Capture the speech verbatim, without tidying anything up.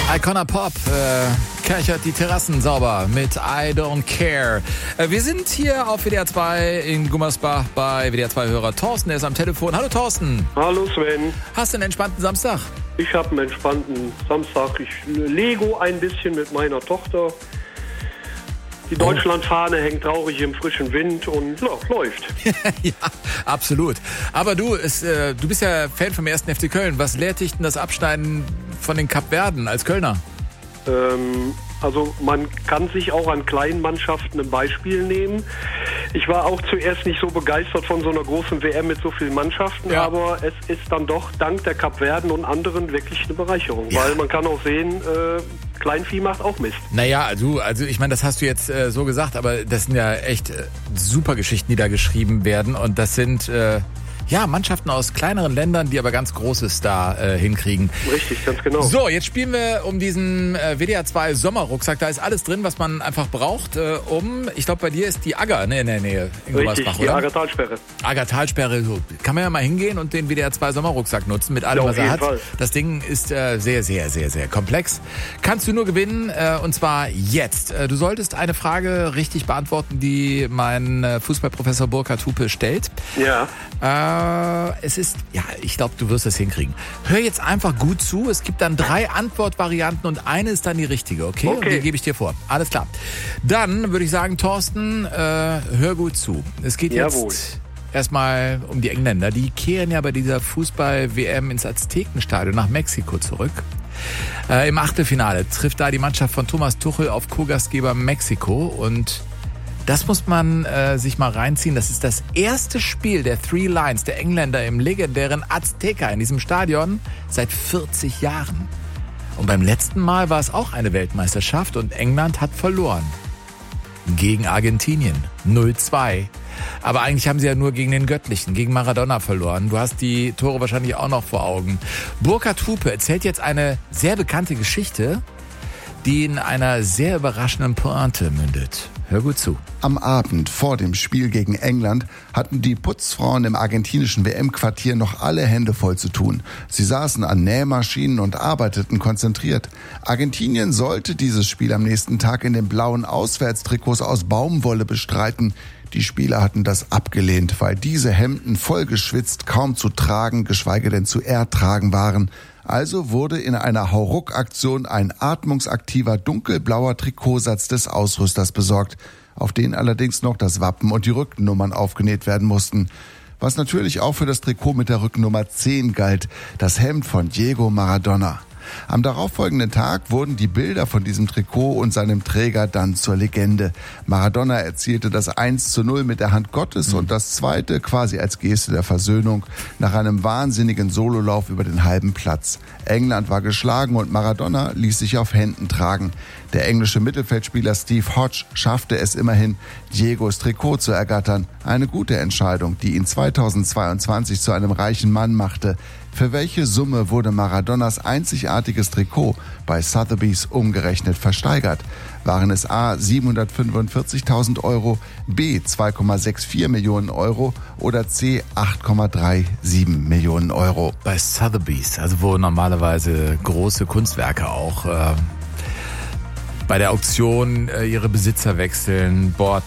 Icona Pop äh, kärchert die Terrassen sauber mit I Don't Care. Äh, wir sind hier auf W D R zwei in Gummersbach bei W D R zwei-Hörer Thorsten, der ist am Telefon. Hallo Thorsten. Hallo Sven. Hast du einen entspannten Samstag? Ich habe einen entspannten Samstag. Ich Lego ein bisschen mit meiner Tochter. Die Deutschlandfahne hängt traurig im frischen Wind und ja, läuft. Ja, absolut. Aber du, es, äh, du bist ja Fan vom ersten F C Köln. Was lehrt dich denn das Abschneiden von den Kapverden als Kölner? Ähm, also man kann sich auch an kleinen Mannschaften ein Beispiel nehmen. Ich war auch zuerst nicht so begeistert von so einer großen W M mit so vielen Mannschaften, ja. Aber es ist dann doch dank der Kapverden und anderen wirklich eine Bereicherung. Ja. Weil man kann auch sehen, äh, Kleinvieh macht auch Mist. Naja, also, also ich meine, das hast du jetzt äh, so gesagt, aber das sind ja echt äh, super Geschichten, die da geschrieben werden. Und das sind äh, ja Mannschaften aus kleineren Ländern, die aber ganz Großes da äh, hinkriegen. Richtig, ganz genau. So, jetzt spielen wir um diesen äh, W D R zwei Sommerrucksack. Da ist alles drin, was man einfach braucht, äh, um, ich glaube, bei dir ist die Agger, ne, in der Nähe. In Richtig, die oder? Aggertalsperre. Aggertalsperre, so. Kann man ja mal hingehen und den W D R zwei Sommerrucksack nutzen mit allem, Ja, was er hat. Fall. Das Ding ist äh, sehr, sehr, sehr, sehr komplex. Kannst du nur gewinnen, äh, und zwar jetzt. Äh, du solltest eine Frage richtig beantworten, die mein äh, Fußballprofessor Burkhard Hupe stellt. Ja. Äh, es ist, ja, ich glaube, du wirst es hinkriegen. Hör jetzt einfach gut zu. Es gibt dann drei Antwortvarianten und eine ist dann die richtige, okay? Okay. Und die gebe ich dir vor. Alles klar. Dann würde ich sagen, Thorsten, äh, hör gut zu. Es geht Jawohl. jetzt erstmal um die Engländer. Die kehren ja bei dieser Fußball-W M ins Aztekenstadion nach Mexiko zurück. Äh, Im Achtelfinale trifft da die Mannschaft von Thomas Tuchel auf Co-Gastgeber Mexiko und das muss man äh, sich mal reinziehen. Das ist das erste Spiel der Three Lions, der Engländer im legendären Azteca in diesem Stadion seit vierzig Jahren. Und beim letzten Mal war es auch eine Weltmeisterschaft und England hat verloren. Gegen Argentinien null zwei. Aber eigentlich haben sie ja nur gegen den Göttlichen, gegen Maradona verloren. Du hast die Tore wahrscheinlich auch noch vor Augen. Burkhard Hupe erzählt jetzt eine sehr bekannte Geschichte, die in einer sehr überraschenden Pointe mündet. Hör gut zu. Am Abend vor dem Spiel gegen England hatten die Putzfrauen im argentinischen W M-Quartier noch alle Hände voll zu tun. Sie saßen an Nähmaschinen und arbeiteten konzentriert. Argentinien sollte dieses Spiel am nächsten Tag in den blauen Auswärtstrikots aus Baumwolle bestreiten. Die Spieler hatten das abgelehnt, weil diese Hemden vollgeschwitzt kaum zu tragen, geschweige denn zu ertragen waren. Also wurde in einer Hauruck-Aktion ein atmungsaktiver dunkelblauer Trikotsatz des Ausrüsters besorgt, auf den allerdings noch das Wappen und die Rückennummern aufgenäht werden mussten. Was natürlich auch für das Trikot mit der Rückennummer zehn galt, das Hemd von Diego Maradona. Am darauffolgenden Tag wurden die Bilder von diesem Trikot und seinem Träger dann zur Legende. Maradona erzielte das eins zu null mit der Hand Gottes und das zweite quasi als Geste der Versöhnung nach einem wahnsinnigen Sololauf über den halben Platz. England war geschlagen und Maradona ließ sich auf Händen tragen. Der englische Mittelfeldspieler Steve Hodge schaffte es immerhin, Diegos Trikot zu ergattern. Eine gute Entscheidung, die ihn zweitausendzweiundzwanzig zu einem reichen Mann machte. Für welche Summe wurde Maradonas einzigartiges Trikot bei Sotheby's umgerechnet versteigert? Waren es A siebenhundertfünfundvierzigtausend Euro, B zwei Komma vierundsechzig Millionen Euro oder C acht Komma siebenunddreißig Millionen Euro? Bei Sotheby's, also wo normalerweise große Kunstwerke auch äh, bei der Auktion äh, ihre Besitzer wechseln. Boah,